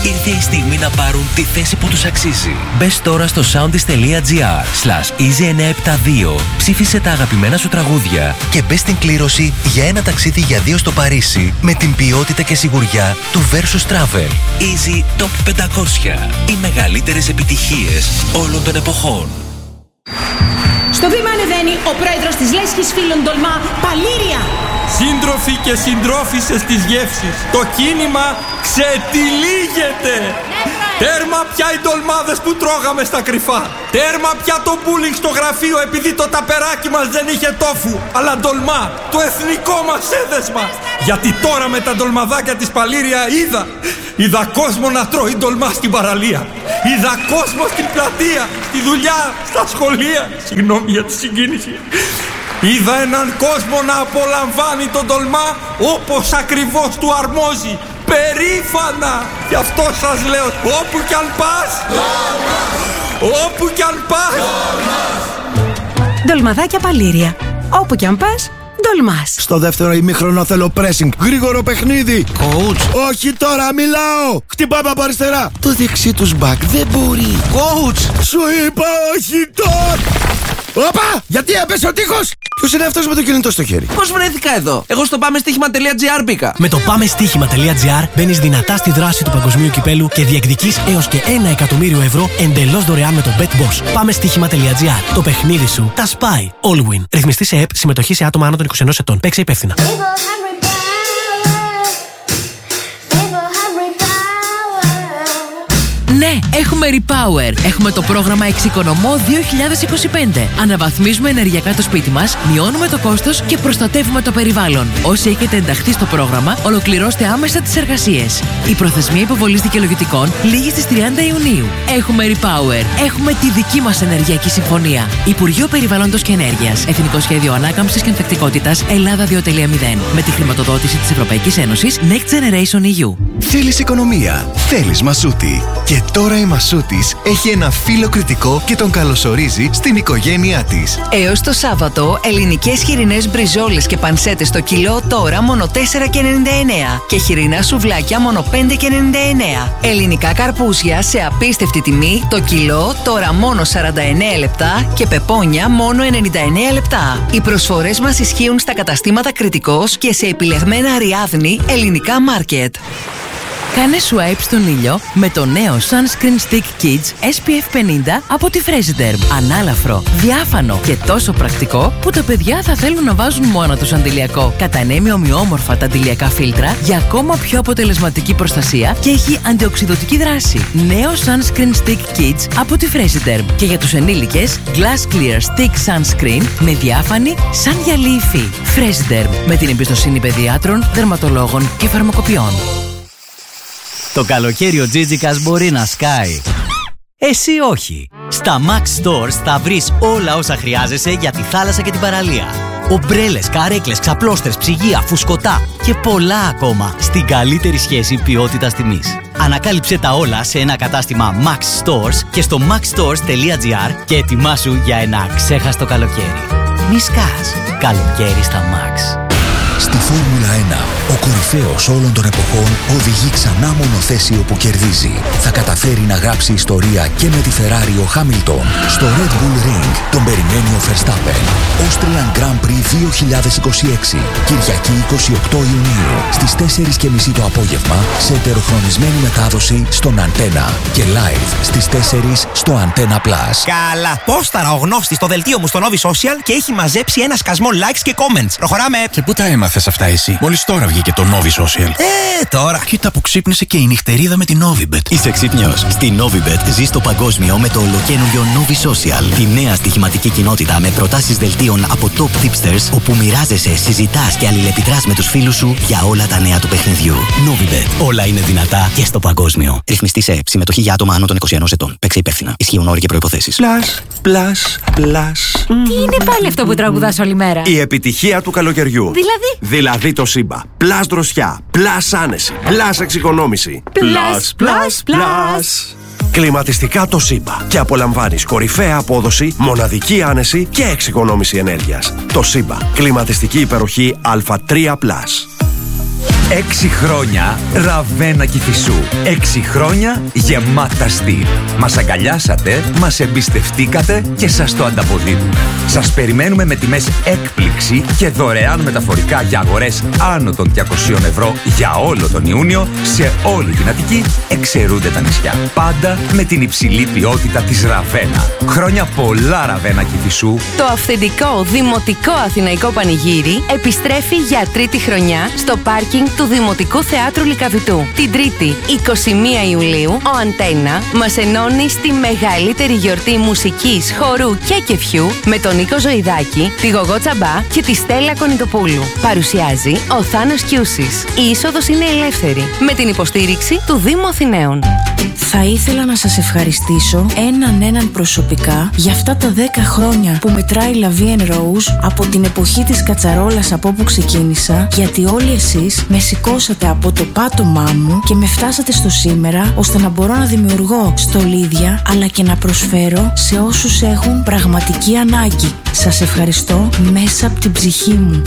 Ήρθε η στιγμή να πάρουν τη θέση που τους αξίζει. Μπες τώρα στο soundis.gr/easy972, ψήφισε τα αγαπημένα σου τραγούδια και μπες στην κλήρωση για ένα ταξίδι για 2 στο Παρίσι με την ποιότητα και σιγουριά του Versus Travel. Easy Top 500. Οι μεγαλύτερες επιτυχίες όλων των εποχών. Στο βήμα ανεβαίνει ο πρόεδρος της Λέσχης Φίλων Ντολμά, Παλήρια. Σύντροφοι και συντρόφισσες της γεύσης, το κίνημα ξετυλίγεται. Τέρμα πια οι ντολμάδες που τρώγαμε στα κρυφά. Τέρμα πια το μπούλινγκ στο γραφείο επειδή το ταπεράκι μας δεν είχε τόφου, αλλά ντολμά, το εθνικό μας έδεσμα. Γιατί τώρα με τα ντολμαδάκια της Παλήρια είδα κόσμο να τρώει ντολμά στην παραλία. Είδα κόσμο στην πλατεία, στη δουλειά, στα σχολεία. Συγγνώμη για τη συγκίνηση. Είδα έναν κόσμο να απολαμβάνει τον ντολμά όπως ακριβώς του αρμόζει. Περήφανα! Γι' αυτό σας λέω, όπου κι αν πας, όπου κι αν πας. Ντολμαδάκια Παλήρια. Όπου κι αν πας, ντολμάς. Στο δεύτερο ημίχρονο θέλω pressing. Γρήγορο παιχνίδι. Coach. Όχι τώρα, μιλάω. Χτυπάμε από αριστερά. Το δεξί τους back δεν μπορεί. Coach. Σου είπα όχι τώρα. Όπα! Γιατί έπεσε ο τείχος! Ποιος είναι αυτός με το κινητό στο χέρι? Πώς βρέθηκα εδώ? Εγώ στο πάμεστίχημα.gr μπήκα. Με το πάμεστίχημα.gr μπαίνεις δυνατά στη δράση του παγκοσμίου κυπέλου και διεκδικείς έως και 1 εκατομμύριο ευρώ εντελώς δωρεάν με το BetBoss. Πάμεστίχημα.gr. Το παιχνίδι σου τα σπάει. All win. Ρυθμιστή σε ΕΠ, συμμετοχή σε άτομα άνω των 21 ετών. Παίξε υπεύθυνα. Ναι, έχουμε Repower. Έχουμε το πρόγραμμα Εξοικονομώ 2025. Αναβαθμίζουμε ενεργειακά το σπίτι μας, μειώνουμε το κόστος και προστατεύουμε το περιβάλλον. Όσοι έχετε ενταχθεί στο πρόγραμμα, ολοκληρώστε άμεσα τις εργασίες. Η προθεσμία υποβολής δικαιολογητικών λήγει στις 30 Ιουνίου. Έχουμε Repower. Έχουμε τη δική μας ενεργειακή συμφωνία. Υπουργείο Περιβάλλοντος και Ενέργειας. Εθνικό Σχέδιο Ανάκαμψης και Ανθεκτικότητας Ελλάδα 2.0. Με τη χρηματοδότηση της Ευρωπαϊκής Ένωσης Next Generation EU. Θέλεις οικονομία. Θέλεις Μασούτη. Και τώρα η Μασούτης έχει ένα φίλο κριτικό και τον καλωσορίζει στην οικογένειά της. Έως το Σάββατο, ελληνικές χοιρινές μπριζόλες και πανσέτες στο κιλό τώρα μόνο 4,99 και χοιρινά σουβλάκια μόνο 5,99. Ελληνικά καρπούζια σε απίστευτη τιμή το κιλό τώρα μόνο 49 λεπτά και πεπόνια μόνο 99 λεπτά. Οι προσφορές μας ισχύουν στα καταστήματα Κριτικός και σε επιλεγμένα Αριάδνη ελληνικά μάρκετ. Κάνε swipe στον ήλιο με το νέο Sunscreen Stick Kids SPF 50 από τη Fresiderm. Ανάλαφρο, διάφανο και τόσο πρακτικό που τα παιδιά θα θέλουν να βάζουν μόνο τους αντιλιακό. Κατανέμει ομοιόμορφα τα αντιλιακά φίλτρα για ακόμα πιο αποτελεσματική προστασία και έχει αντιοξειδωτική δράση. Νέο Sunscreen Stick Kids από τη Fresiderm. Και για τους ενήλικες, Glass Clear Stick Sunscreen με διάφανη σαν γυαλί υφή. Fresiderm, με την εμπιστοσύνη παιδιάτρων, δερματολόγων και φαρμακοποιών. Το καλοκαίρι ο Τζίτζικας μπορεί να σκάει. Εσύ όχι. Στα Max Stores θα βρεις όλα όσα χρειάζεσαι για τη θάλασσα και την παραλία. Ομπρέλες, καρέκλες, ξαπλώστρες, ψυγεία, φουσκωτά και πολλά ακόμα στην καλύτερη σχέση ποιότητας τιμής. Ανακάλυψε τα όλα σε ένα κατάστημα Max Stores και στο maxstores.gr και ετοιμάσου για ένα ξέχαστο καλοκαίρι. Μη σκάς. Καλοκαίρι στα Max. Στη Φόρμουλα 1, ο κορυφαίος όλων των εποχών οδηγεί ξανά μονοθέσιο που κερδίζει. Θα καταφέρει να γράψει ιστορία και με τη Ferrari ο Χάμιλτον. Στο Red Bull Ring τον περιμένει ο Verstappen. Austrian Grand Prix 2026, Κυριακή 28 Ιουνίου, στις 4:30 το απόγευμα, σε ετεροχρονισμένη μετάδοση στον Antenna και live στις 4 στο Antenna Plus. Καλά, πόσταρα ο γνώστης στο δελτίο μου στο Novi Social και έχει μαζέψει ένα σκασμό likes και comments. Προχωράμε. Και πού τα έμαθες αυτά εσύ? Μόλις τώρα βγήκε το Novi Social. Τώρα. Κοίτα που ξύπνησε και η νυχτερίδα με την Novibet. Είσαι ξύπνιος? Στη Novibet ζεις το παγκόσμιο με το ολοκαίνουργιο Novi Social. Τη νέα στοιχηματική κοινότητα με προτάσεις δελτίων από top tipsters, όπου μοιράζεσαι, συζητάς και αλληλεπιδράς με τους φίλους σου για όλα τα νέα του παιχνιδιού. Novibet. Όλα είναι δυνατά και στο παγκόσμιο. Ρυθμιστή σε ΕΠ. Συμμετοχή για άτομα άνω των 21 ετών. Παίξε υπεύθυνα. Ισχύουν όροι και προϋποθέσεις. Τι είναι πάλι αυτό που τραγουδάς όλη μέρα? Η επιτυχία του καλοκαιριού. Δηλαδή το Σύμπα. Πλάς δροσιά. Πλάς άνεση. Πλάς εξοικονόμηση. Πλάς. Κλιματιστικά το Σύμπα. Και απολαμβάνεις κορυφαία απόδοση, μοναδική άνεση και εξοικονόμηση ενέργειας. Το Σύμπα. Κλιματιστική υπεροχή Α3+. 6 χρόνια Ραβένα Κηφισού. 6 χρόνια γεμάτα στυλ. Μας αγκαλιάσατε, μας εμπιστευτήκατε και σας το ανταποδίδουμε. Σας περιμένουμε με τιμές έκπληξη και δωρεάν μεταφορικά για αγορές άνω των 200 ευρώ για όλο τον Ιούνιο σε όλη την Αττική, εξαιρούνται τα νησιά. Πάντα με την υψηλή ποιότητα της Ραβένα. Χρόνια πολλά Ραβένα Κηφισού. Το αυθεντικό δημοτικό αθηναϊκό πανηγύρι επιστρέφει για 3η χρονιά στο πάρκινγκ του Δημοτικού Θεάτρου Λυκαβητού. Την 3η 21 Ιουλίου ο Αντένα μας ενώνει στη μεγαλύτερη γιορτή μουσικής, χορού και κεφιού με τον Νίκο Ζωηδάκη, τη Γογό Τσαμπά και τη Στέλλα Κονιτοπούλου. Παρουσιάζει ο Θάνος Κιούσης. Η είσοδος είναι ελεύθερη με την υποστήριξη του Δήμου Αθηναίων. Θα ήθελα να σας ευχαριστήσω έναν προσωπικά για αυτά τα 10 χρόνια που μετράει La Vie en Rose από την εποχή της κατσαρόλας από όπου ξεκίνησα, γιατί όλοι εσείς με σηκώσατε από το πάτωμά μου και με φτάσατε στο σήμερα, ώστε να μπορώ να δημιουργώ στολίδια αλλά και να προσφέρω σε όσους έχουν πραγματική ανάγκη. Σας ευχαριστώ μέσα από την ψυχή μου.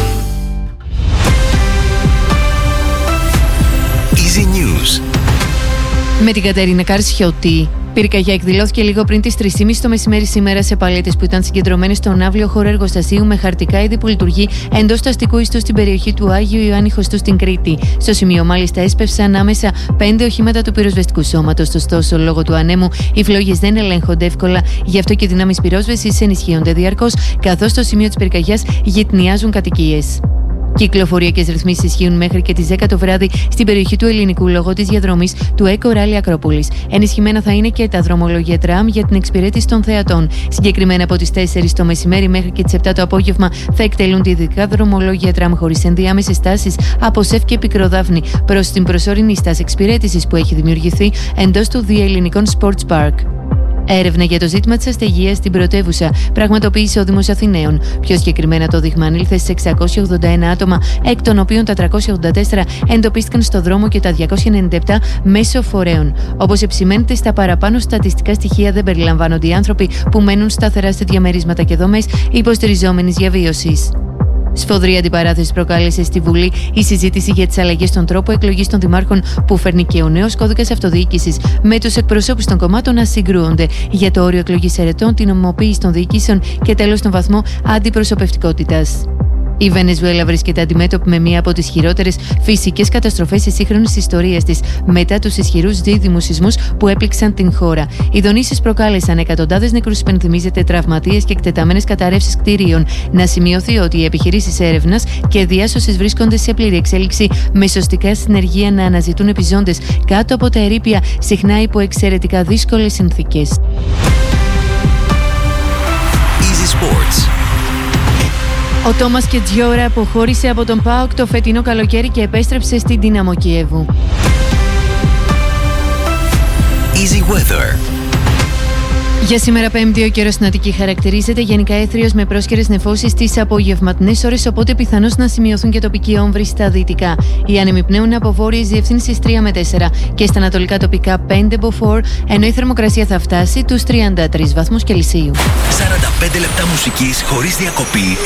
Easy News. Με την Κατερίνα Καρσιώτη. Πυρκαγιά εκδηλώθηκε λίγο πριν τις 3:30 το μεσημέρι σήμερα σε παλέτες που ήταν συγκεντρωμένες στον αύλιο χώρο εργοστασίου με χαρτικά είδη που λειτουργεί εντός του αστικού ιστού στην περιοχή του Άγιου Ιωάννη Χωστού στην Κρήτη. Στο σημείο, μάλιστα, έσπευσαν άμεσα 5 οχήματα του πυροσβεστικού σώματος. Ωστόσο, λόγω του ανέμου, οι φλόγες δεν ελέγχονται εύκολα, γι' αυτό και οι δυνάμεις πυρόσβεσης ενισχύονται διαρκώς, καθώς στο σημείο της πυρκαγιάς γυτνιάζουν κατοικίες. Κυκλοφοριακές ρυθμίσεις ισχύουν μέχρι και τις 10 το βράδυ στην περιοχή του Ελληνικού λόγω της διαδρομής του ΕΚΟ Ράλι Ακρόπολης. Ενισχυμένα θα είναι και τα δρομολόγια τραμ για την εξυπηρέτηση των θεατών. Συγκεκριμένα από τις 4 το μεσημέρι μέχρι και τις 7 το απόγευμα θα εκτελούν τη δυτικά δρομολόγια τραμ χωρίς ενδιάμεσες στάσεις από ΣΕΦ και Πικροδάφνη προς την προσωρινή στάση εξυπηρέτησης που έχει δημιουργηθεί εντός του Διελληνικών Sports Park. Έρευνα για το ζήτημα της αστεγίας στην πρωτεύουσα πραγματοποίησε ο Δήμος Αθηναίων. Πιο συγκεκριμένα, το δείγμα ανήλθε σε 681 άτομα, εκ των οποίων τα 384 εντοπίστηκαν στο δρόμο και τα 297 μέσω φορέων. Όπως επισημαίνεται, στα παραπάνω στατιστικά στοιχεία δεν περιλαμβάνονται οι άνθρωποι που μένουν σταθερά σε διαμερίσματα και δομές υποστηριζόμενης διαβίωσης. Σφοδρή αντιπαράθεση προκάλεσε στη Βουλή η συζήτηση για τις αλλαγές στον τρόπο εκλογής των δημάρχων που φέρνει και ο νέος κώδικας αυτοδιοίκησης, με τους εκπροσώπους των κομμάτων να συγκρούονται για το όριο εκλογής ερετών, την νομιμοποίηση των διοικήσεων και τέλος τον βαθμό αντιπροσωπευτικότητας. Η Βενεζουέλα βρίσκεται αντιμέτωπη με μία από τις χειρότερες φυσικές καταστροφές της σύγχρονης ιστορίας της, μετά τους ισχυρούς δίδυμους σεισμούς που έπληξαν την χώρα. Οι δονήσεις προκάλεσαν εκατοντάδες νεκρούς, υπενθυμίζεται, τραυματίες και εκτεταμένες καταρρεύσεις κτηρίων. Να σημειωθεί ότι οι επιχειρήσεις έρευνας και διάσωσης βρίσκονται σε πλήρη εξέλιξη, με σωστικά συνεργεία να αναζητούν επιζώντες κάτω από τα ερείπια, συχνά υπό εξαιρετικά δύσκολες συνθήκες. Easy Sports. Ο Τόμας Κετζιόρα αποχώρησε από τον ΠΑΟΚ το φετινό καλοκαίρι και επέστρεψε στην Δύναμο Κιέβου. Easy Weather. Για σήμερα Πέμπτη ο καιρός στην Αττική χαρακτηρίζεται γενικά έθριος με πρόσκαιρες νεφώσεις στις απογευματινές ώρες, οπότε πιθανώς να σημειωθούν και τοπικοί όμβροι στα δυτικά. Οι άνεμοι πνέουν από βόρειες διευθύνσεις 3 με 4 και στα ανατολικά τοπικά 5 μποφόρ, ενώ η θερμοκρασία θα φτάσει τους 33 βαθμούς Κελσίου. 45 λεπτά μουσικής χωρίς διακοπή.